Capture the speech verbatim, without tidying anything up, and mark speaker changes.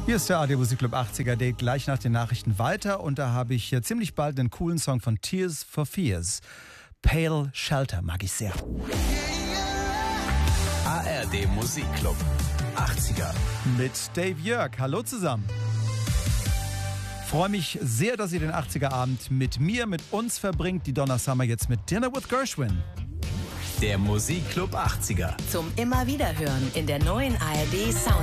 Speaker 1: Hier ist der A R D Musikclub achtziger, Date gleich nach den Nachrichten weiter. Und da habe ich hier ziemlich bald einen coolen Song von Tears for Fears. Pale Shelter mag ich sehr.
Speaker 2: A R D Musikclub achtziger.
Speaker 1: Mit Dave Jörg. Hallo zusammen. Freue mich sehr, dass ihr den achtziger-Abend mit mir, mit uns verbringt. Die Donna Summer jetzt mit Dinner with Gershwin.
Speaker 2: Der Musikclub achtziger.
Speaker 3: Zum immer wieder hören in der neuen A R D Sound